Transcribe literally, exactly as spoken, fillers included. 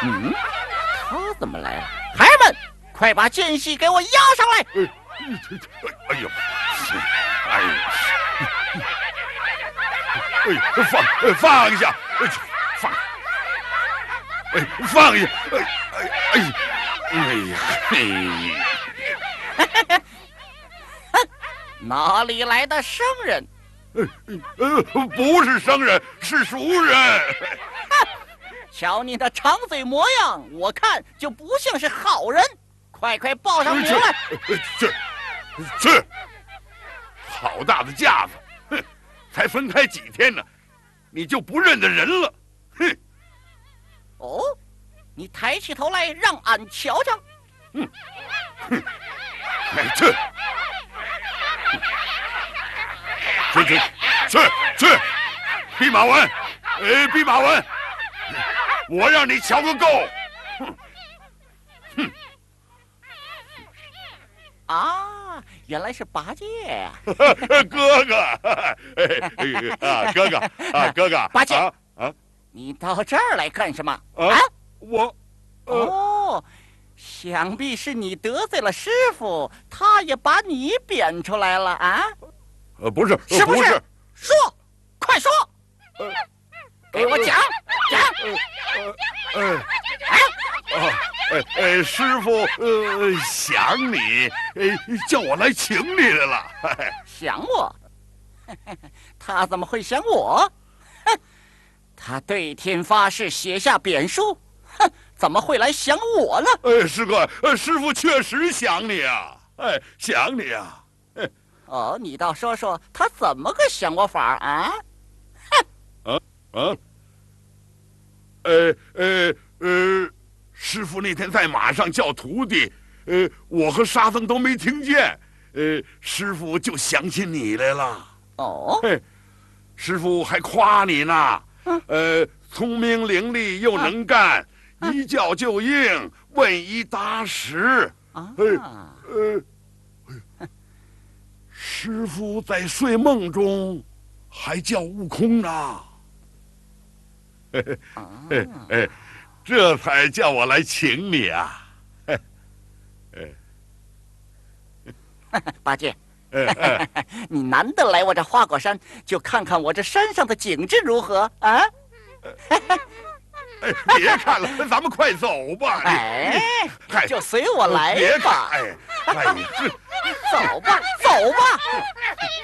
嗯，他怎么来了？孩儿们，快把间隙给我押上来！ 哎呦，哎呀，哎，放放下，放，哎，放下，哎哎哎，哎呀， 嘿。哪里来的生人？ 呃，不是生人，是熟人。 瞧你那长嘴模样，我看就不像是好人。快快报上名来！ 是是，好大的架子！哼，才分开几天呢，你就不认得人了？哼！ 哦，你抬起头来，让俺瞧瞧。 哼哼，哎这。去去去去，弼马温，哎，弼马温，我让你瞧个够！哼哼！啊，原来是八戒呀！ 哥哥，啊，哥哥啊，哥哥， 八戒啊啊， 你到这儿来干什么？ 啊，我， 哦，想必是你得罪了师傅，他也把你贬出来了啊？ 呃，不是， 是不是？ 说，快说！呃、给我讲讲。 呃呃呃啊，哎哎，师傅，呃，想你，哎，叫我来请你来了。 想我？他怎么会想我？哼，他对天发誓，写下贬书，哼，怎么会来想我呢？ 哎，师哥，呃，师傅确实想你啊，哎，想你啊。 哦，你倒说说他怎么个想我法啊？ 哼！啊啊！呃呃呃，师傅那天在马上叫徒弟，呃，我和沙僧都没听见，呃，师傅就想起你来了。 哦， 嘿，师傅还夸你呢，呃，聪明伶俐又能干，啊、一叫就应，问一答十。 啊， 呃呃。师傅在睡梦中还叫悟空呢， 啊、 哎哎，这才叫我来请你啊！ 八戒，你难得来我这花果山，就看看我这山上的景致如何啊？ 哎，别看了，咱们快走吧！ 哎，就随我来吧！ 别看，哎，哎， 走吧，走吧。